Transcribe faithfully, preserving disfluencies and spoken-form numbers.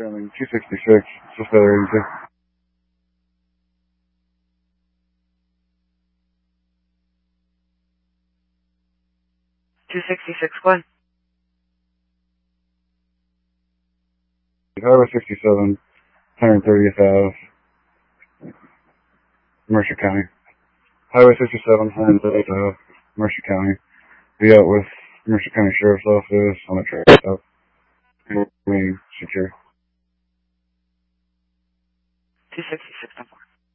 Sterling, two sixty-six, just better easy. two sixty-six, what? Highway sixty-seven, one thirtieth Ave, Mercer County. Highway sixty-seven, one thirtieth Ave, Mercer County. Be out with Mercer County Sheriff's Office on a track stop. Secure. two sixty-six,